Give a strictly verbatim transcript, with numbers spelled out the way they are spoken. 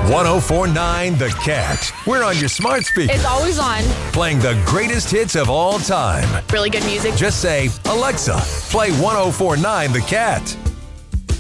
ten forty-nine The Cat. We're on your smart speaker. It's always on. Playing the greatest hits of all time. Really good music. Just say, Alexa, play ten forty-nine The Cat.